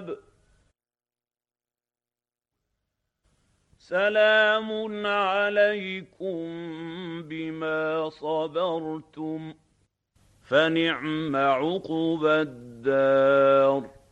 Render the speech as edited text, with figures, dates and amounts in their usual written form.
الْكِتَابِ سَلَامٌ عَلَيْكُمْ بِمَا صَبَرْتُمْ فَنِعْمَ عُقْبَى الدَّارِ